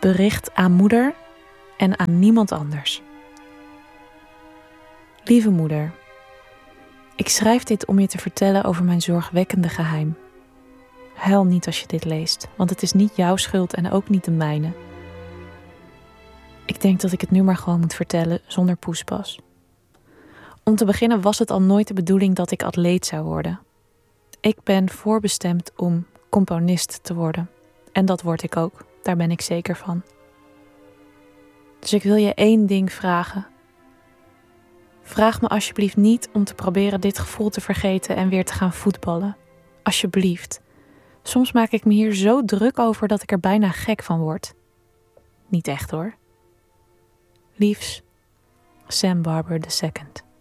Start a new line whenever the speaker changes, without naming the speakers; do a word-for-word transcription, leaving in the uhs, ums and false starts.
Bericht aan moeder en aan niemand anders. Lieve moeder, ik schrijf dit om je te vertellen over mijn zorgwekkende geheim. Huil niet als je dit leest, want het is niet jouw schuld en ook niet de mijne. Ik denk dat ik het nu maar gewoon moet vertellen zonder poespas. Om te beginnen was het al nooit de bedoeling dat ik atleet zou worden. Ik ben voorbestemd om componist te worden. En dat word ik ook, daar ben ik zeker van. Dus ik wil je één ding vragen. Vraag me alsjeblieft niet om te proberen dit gevoel te vergeten en weer te gaan voetballen. Alsjeblieft. Soms maak ik me hier zo druk over dat ik er bijna gek van word. Niet echt hoor. Liefs, Sam Barber de second.